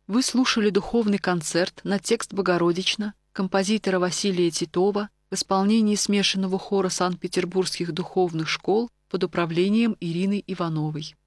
Вы слушали духовный концерт на текст «Богородична» композитора Василия Титова в исполнении смешанного хора Санкт-Петербургских духовных школ под управлением Ирины Ивановой.